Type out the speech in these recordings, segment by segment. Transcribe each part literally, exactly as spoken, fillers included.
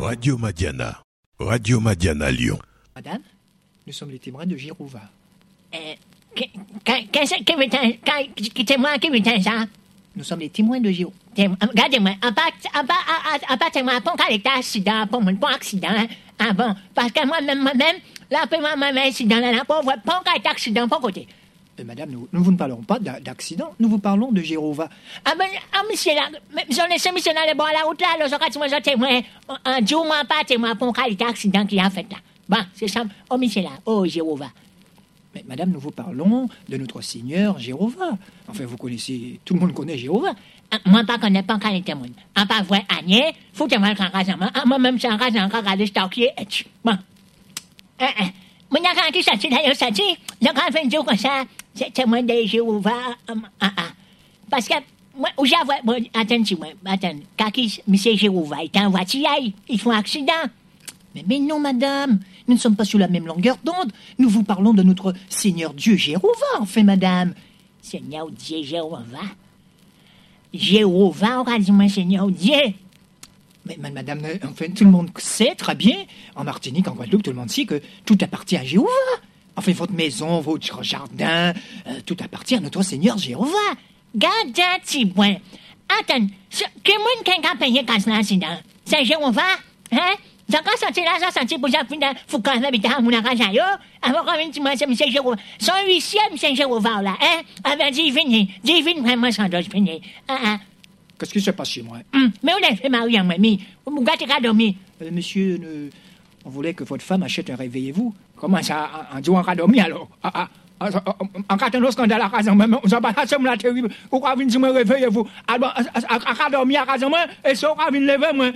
Radio Madiana. Radio Madiana Lyon. Madame, nous sommes les témoins de Jéhovah. Euh, Qu'est-ce que veut dire? Qui témoin, qui veut dire ça? Nous sommes les témoins de Jéhovah. Regardez-moi, en bas, en bas, en bas, témoin, pour qu'il y ait accident, pour mon accident, ah bon, parce que moi-même, moi-même, là, pour moi-même, accident, là, pour qu'il y ait accident, pour côté. Euh, madame, nous, nous vous ne parlons pas d'accident, nous vous parlons de Jéhovah. Ah ben, ah, monsieur là, j'en ai ce monsieur là, le bon, la route là, le soir, tu m'as témoin, un jour, moi, pas témoin, pour qu'il y ait accident qui a fait là. Bon, c'est ça, oh, monsieur là, oh, Jéhovah. Mais madame, nous vous parlons de notre Seigneur Jéhovah. Enfin, vous connaissez, tout le monde connaît Jéhovah. Ah, moi, pas connais pas quand il témoin. Ah, pas vrai, Agnès, faut témoin quand raisonnement. Ah, moi-même, c'est un raisonnement quand regarder ce qui est. Bon. Ah, ah. Moi, il y a quand qui s'attire, il y a s'attire. Il y a quand fait dire comme ça, c'est témoin de Jéhovah. Ah, ah. Parce que, moi, où j'avoue, bon, attends, moi, attends, quand qui, monsieur Jéhovah, il est en voiture, il fait un accident. Mais, mais non, madame, nous ne sommes pas sur la même longueur d'onde. Nous vous parlons de notre Seigneur Dieu Jéhovah, enfin, madame. Seigneur Dieu Jéhovah. Jéhovah, on va dire, moi, Seigneur Dieu. Mais, madame, enfin, tout le monde sait très bien, en Martinique, en Guadeloupe, tout le monde sait que tout appartient à Jéhovah. Enfin, votre maison, votre jardin, euh, tout appartient à notre Seigneur Jéhovah. Garde un petit point. Attends, que monde qui a payé quand c'est l'accident? C'est Jéhovah, hein? J'ai quand senti là, j'ai senti pour ça, faut quand même habiter à mon argent, avant quand même, tu m'as dit, monsieur Jéhovah. Son huissier, monsieur Jéhovah, là, hein? Avec divine, divine, vraiment, sans doute, fini. Ah, ah. Qu'est-ce qui se passe chez moi? Hum, mais on a fait Marie en mamie. Vous gâtez qu'à dormir. Euh, monsieur, ne... on voulait que votre femme achète un réveillez-vous. Comment ça, en disant qu'à dormir alors? Ah, ah. En cas de scandale à casa, on s'en bat la somme là terrible. Pourquoi vous me réveillez-vous? Alors, à cas dormir à casa, et ça, on va lever, moi.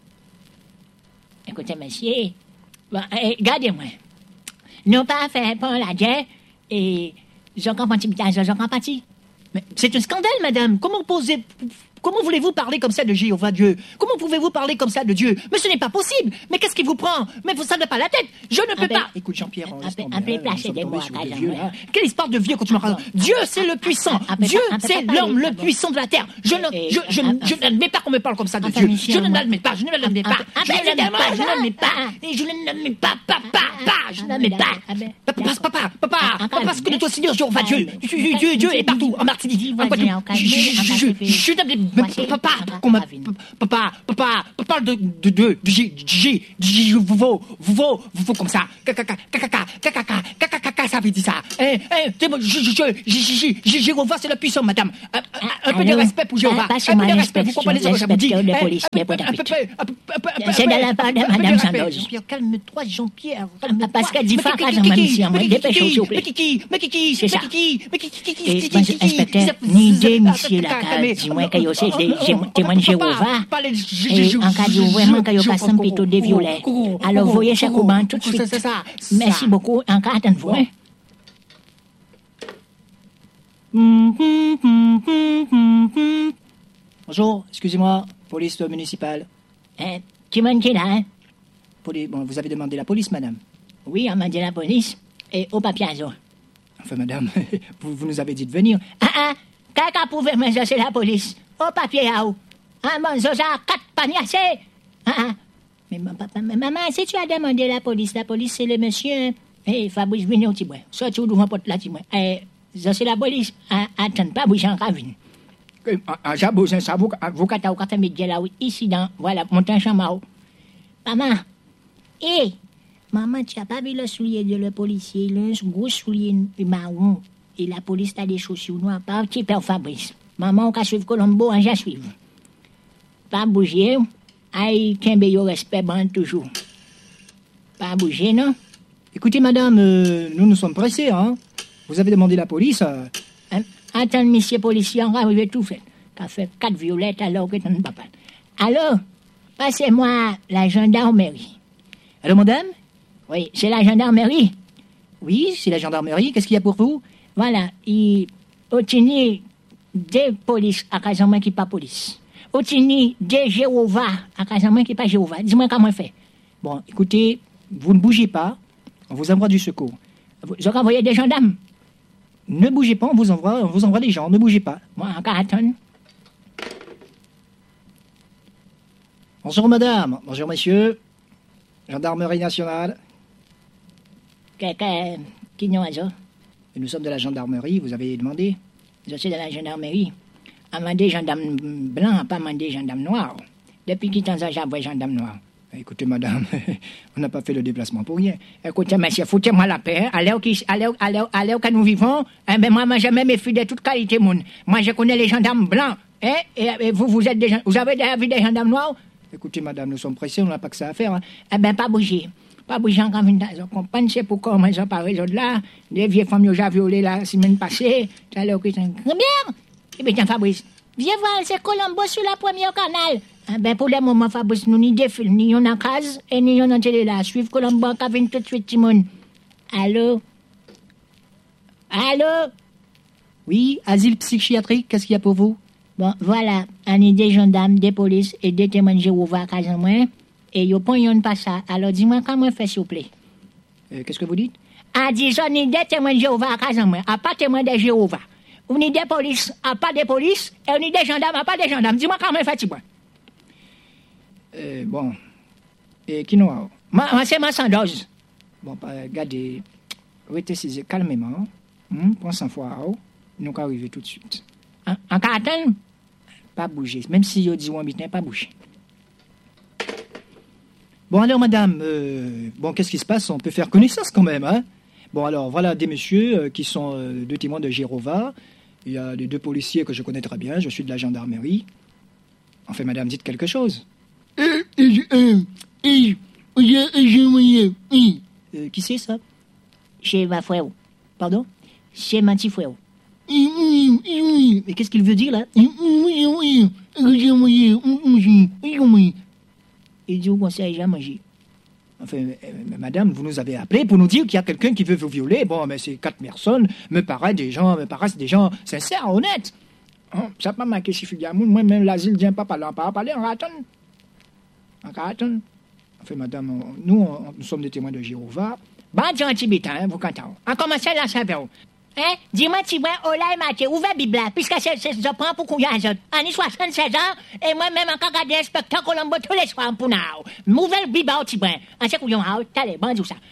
Écoutez, monsieur, bon, eh, gardez-moi. Nous pas fait pour la guerre, et j'en comprends pas, j'en comprends pas. Mais c'est un scandale, madame. Comment posez... Comment voulez-vous parler comme ça de Jéhovah Dieu? Comment pouvez-vous parler comme ça de Dieu? Mais ce n'est pas possible. Mais qu'est-ce qui vous prend? Mais vous savez pas la tête. Je ne peux peu, pas. Écoute, Jean-Pierre, on laisse tomber. Un peu placer des mots. Quelle histoire de vieux quand tu me racontes? Dieu, c'est le puissant. Dieu, c'est l'homme le puissant de la terre. Je ne, je, je, je n'admets pas qu'on me parle comme ça de Dieu. Je ne l'admets pas. Je ne l'admets pas. Je ne l'admets pas. Je ne l'admets pas. Je ne l'admets pas. Papa, papa. Je ne l'admets pas. Papa, papa, papa. Parce que notre Seigneur Jéhovah Dieu, Dieu, Dieu est partout en Martinique. Je, je, je n'admets pas. Papa. Papa, papa, papa, papa de de de J J J vous vaut vous vaut vous vaut comme ça. Caca caca caca caca caca caca ça veut dire ça. Eh eh je je je je Jéhovah c'est le puissant madame. Un peu de respect pour Jéhovah. Un peu de respect. Vous comprenez ce que je vous dis? C'est de la part de madame Sandoz. Jean-Pierre, calme-toi Jean-Pierre. Parce qu'elle dit pas qu'à Jean Mamie, moi dépêchez-vous s'il vous plaît. Mais Kiki, mais Kiki, c'est ça. Mais Kiki, inspecteur, ni deux monsieur là, dis-moi qu'il y a aussi témoin de Jéhovah. Et en cas de vraiment qu'il y a passé plutôt des violets. Alors, vous voyez chaque moment tout de suite. Merci beaucoup. En cas de vous. Bonjour, excusez-moi, police municipale. Hein, qui m'a dit là, hein? Poli- bon, vous avez demandé la police, madame? Oui, on m'a dit la police. Et au papier, enfin, madame, vous, vous nous avez dit de venir. Ah, ah, quelqu'un pouvait me dire c'est la police. Au papier, à où? Ah, bon, Zoza, quatre paniers, Ah, ah. Mais, papa, mais maman, si tu as demandé la police, la police, c'est le monsieur. Eh, Fabrice, venez au petit bois. Sorti devant porte là, petit bois. Eh, ça, c'est la police. Ah, attends, pas bouger en cabine. Ah, j'ai besoin de ça, vous, vous, quand vous, quand vous, là, ici, dans, voilà, monter en chambre. Maman, eh, maman, tu n'as pas vu le soulier de le policier, le gros soulier marron, et la police a des chaussures noires, pas petit père Fabrice. Maman, on va suivre Colombo, on va suivre. Pas bouger, aïe, qu'un yo respect, bon, toujours. Pas bouger, non? Écoutez, madame, euh, nous nous sommes pressés, hein. Vous avez demandé la police. Euh... Attends, monsieur policier, on va arriver tout fait. Qu'a fait quatre violettes alors que ton papa. Alors, passez-moi la gendarmerie. Allô, madame? Oui, c'est la gendarmerie. Oui, c'est la gendarmerie. Qu'est-ce qu'il y a pour vous? Voilà, il obtenu des polices à Casamance qui pas police. Obtenu des Jéhovah à Casamance qui pas Jéhovah. Dis-moi comment on fait. Bon, écoutez, vous ne bougez pas. On vous envoie du secours. Vous avez envoyé des gendarmes? Ne bougez pas, on vous envoie, on vous envoie des gens. Ne bougez pas. Moi, encore attendre. Bonjour madame, bonjour monsieur. Gendarmerie nationale. Que, que, qui nous a ça? Nous sommes de la gendarmerie, vous avez demandé? Je suis de la gendarmerie. A demandé gendarme blanc, pas demandé gendarme noir. Depuis qui temps ça, j'envoie gendarme noir? Écoutez madame, on n'a pas fait le déplacement pour rien. Écoutez monsieur, foutez-moi la paix. À l'heure que nous vivons, eh ben moi, moi jamais méfie de toute qualité monde. Moi je connais les gendarmes blancs. Hein? Et, et vous, vous êtes des gens, vous avez déjà vu des gendarmes noirs? Écoutez madame, nous sommes pressés, on n'a pas que ça à faire. Hein. Eh ben pas bouger. Pas bouger encore une fois. On comprend, c'est pourquoi moi j'en parle de là. Les vieilles femmes ont déjà violé la semaine passée. Tout à l'heure que c'est une première. Eh bien tiens Fabrice, viens voir, c'est Colombo sur la première canal. Ah ben pour le moment, Fabrice, nous ni des films, ni on en case, et ni on en télé là. Suivre Colombo, qui vient tout de suite, Timon. Allô? Allô? Oui, asile psychiatrique, qu'est-ce qu'il y a pour vous? Bon, voilà, on est des gendarmes, des polices et des témoins de Jéhovah à Casamouin, et ils ne pas ça. Alors dis-moi comment faire, s'il vous plaît. Euh, qu'est-ce que vous dites? Ah, disons, on est des témoins de Jéhovah à Casamouin, à pas témoins de Jéhovah. On est des polices, à pas des polices, et on est des gendarmes, à pas des gendarmes. Dis-moi comment faire, s'il vous plaît. Euh, bon. Et qui nous a? Moi, c'est ma sandoz. Bon, bah, regardez. Restez calmement. Hum, prends cent fois. Nous allons arriver tout de suite. En, en carton? Pas bouger. Même si je dis on pas bouger. Bon, alors, madame, euh, bon, qu'est-ce qui se passe? On peut faire connaissance quand même, hein? Bon, alors, voilà des messieurs euh, qui sont euh, deux témoins de Jéhovah. Il y a les deux policiers que je connais très bien. Je suis de la gendarmerie. Enfin, madame, dites quelque chose. Euh, euh, euh, euh, euh, qui c'est ça? C'est ma frère. Pardon? C'est mon petit frère. Mais qu'est-ce qu'il veut dire là? Il dit qu'on sait déjà manger. Enfin, euh, madame, vous nous avez appelé pour nous dire qu'il y a quelqu'un qui veut vous violer. Bon, mais ces quatre personnes me paraissent des gens, me paraissent des gens sincères, honnêtes. Oh, ça n'a pas marqué si Figamou. Moi-même, l'asile ne vient pas parler, pas parler en raton. En raton. Enfin, madame, on, nous, on, nous sommes des témoins de Jéhovah. Bon, Dieu, un tibétain, hein, vous comptez. On commence là, ça va. Hein? Dis-moi, Tibouin, Ola et Mathieu, ouvrez la Bible là, puisque c'est ce prend pour qu'on y a un autre. On est soixante-seize ans, et moi-même, encore regardé l'inspecteur Colombo tous les soirs pour nous. Ouvrez la Bible, Tibouin. On sait qu'on y a un autre. Allez, bon, tout ça.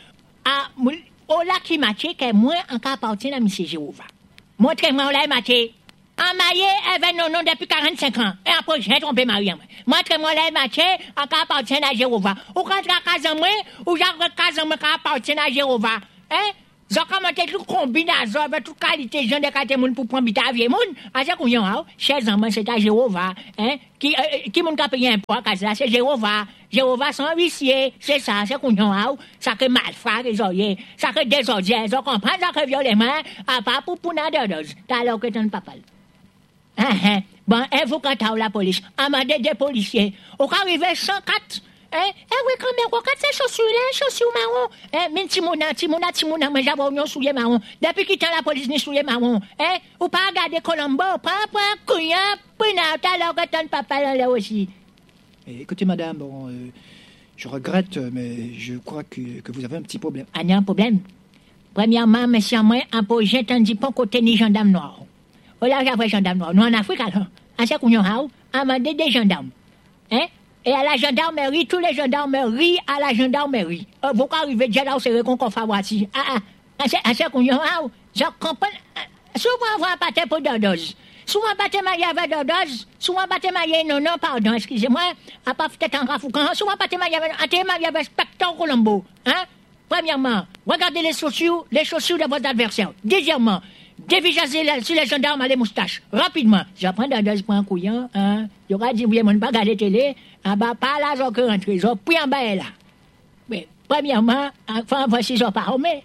Ah, Ola qui Mathieu, qui est moi, encore appartient à M. Jéhovah. Montrez-moi, Ola et Mathieu. En marié, avec nos noms depuis quarante-cinq ans. Et après, j'ai trompé Marie. Montrez-moi Ola et Mathieu, encore appartient à Jéhovah. Ou quand tu as casé moi, ou j'ai casé moi, qui appartient à Jéhovah. Hein? J'ai commenté toute combinaison avec toute qualité de gens de quartier pour prendre bita vieux monde. À ce qu'on y a, chers enfants, c'est à Jéhovah, hein, qui, euh, qui moun ka paye un poids, là, c'est Jéhovah. Jéhovah sans huissier, c'est ça, c'est qu'on y a, ça que malfrat, les oreilles, ça que désordre, ça comprend, ça que violemment, à part pour pour nadeuse, t'as alors que t'en pas parle. Hein, hein, bon, et vous quand t'as la police, amendé des policiers, au cas arrivé cent quatre, Eh, eh oui, quand même, regarde ces chaussures-là, chaussures marron. Eh, mais Timona, Timona, Timona, mais j'avais un soulier marron. Depuis qu'il t'a la police, ni soulier marron. Eh, ou pas regarder Colombo, pas, pas, couillant, prenant, t'as l'air que ton papa là aussi. Eh, écoutez, madame, bon, euh, je regrette, mais je crois que, que vous avez un petit problème. Ah, il y a un problème. Premièrement, monsieur, moi, un projet, t'en dis pas côté ni gendarme noir. Oh là, j'avais gendarme noir. Nous, en Afrique, alors, à ce qu'on y a, amender des gendarmes. Hein? Et à la gendarmerie, tous les gendarmeries à la gendarmerie. Euh, vous arrivez déjà là où c'est qu'on fait voici. Ah, ah, à ce qu'on y a, je comprends. Souvent, on va pas pour dodose. Souvent, pas marié avec dodose. Souvent, pas marié, non, non, pardon, excusez-moi. À part peut-être en rafoucan. Souvent, pas marié avec, marié avec Spectre Colombo. Hein? Premièrement, regardez les chaussures, les chaussures de votre adversaire. Deuxièmement, dévisager sur les gendarmes à les moustaches. Rapidement. J'apprends dodose pour un couillon, hein? Il y aura dit, oui, mon pas regarder télé. Ah bah, pas là, j'en que rentrer, j'en puis en bas, là. Mais, premièrement, enfin, voici, j'en pas armé.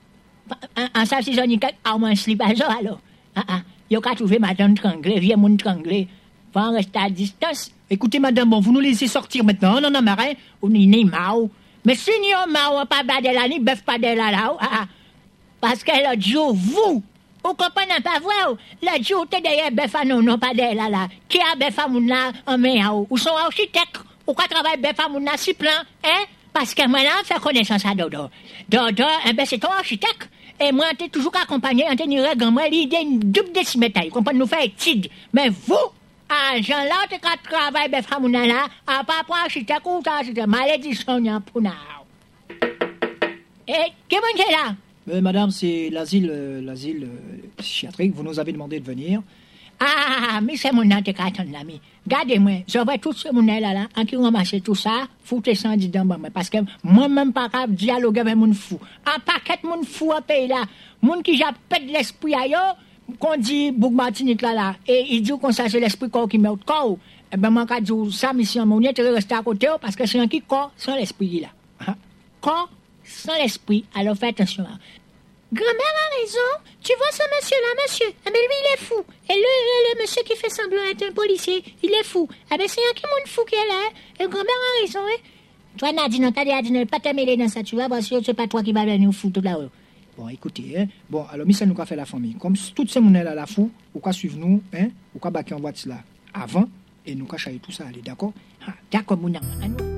En ça, si j'en ai quelque arme en slip à j'en, alors. Ah, ah, y'en qu'à trouver madame tranglée, vieux monde tranglé. Faut en rester à distance. Écoutez, madame, bon, vous nous laissez sortir maintenant, on en a marre. On n'est ni mao. Mais si n'y a mao, pas badé là, ni bœuf pas de là, là, ah, ah. Parce que l'autre jour, vous, vous comprenez pas, vous, l'autre jour, t'es derrière bœuf à non, non, pas de là, là. Qui a bœuf à moun là, en main, ou sont architectes, ou quoi travaille bœuf à moun là, si plan, hein? Parce que moi, là, fait connaissance à Dodo. Dodo, eh ben, c'est ton architecte. Et moi, t'es toujours accompagné, en tenir règle, moi, l'idée, une double décimètre, vous comprenez, nous faire étude. Mais vous, Ah, Jean-là, tu as travaillé, ben, Famouna, là, à pas prendre, si t'es content, si t'es malédiction, y'a pour now. Eh, qu'est-ce que c'est là? Euh, madame, c'est l'asile, euh, l'asile euh, psychiatrique. Vous nous avez demandé de venir. Ah, mais c'est mon nom, t'es qu'à attendre, l'ami. Gardez-moi, j'aurai tout ce monde là, là, en qui ramasse tout ça, foutez ça en disant, moi, parce que moi-même, pas capable de dialoguer avec mon fou. Un paquet de mon fou en pays là, mon qui j'appelle l'esprit ailleurs, qu'on dit Boug Martinique là, là, et il dit qu'on ça, c'est l'esprit corps qui met au corps. Eh ben, moi, quand je dis ça, mission, mon est resté à côté, parce que c'est un qui corps sans l'esprit là. Hein? Corps sans l'esprit, alors faites attention. Grand-mère a raison. Tu vois ce monsieur-là, monsieur? Ah, mais lui, il est fou. Et le, le, le monsieur qui fait semblant être un policier, il est fou. Ah, ben, c'est un qui monde fou qui est là. Et grand-mère a raison, hein? Toi, Nadine, t'as dit à Nadine, pas te mêler dans ça, tu vas voir si c'est pas toi qui va venir foutre là-haut. Bon, écoutez, hein. Bon, alors, Michel nous a fait la famille. Comme tout ce monde là, la fou, ou quoi suivre nous, hein? Ou quoi baquer en voiture là avant, et nous cacher tout ça, allez, d'accord? Ah, d'accord, mon amour.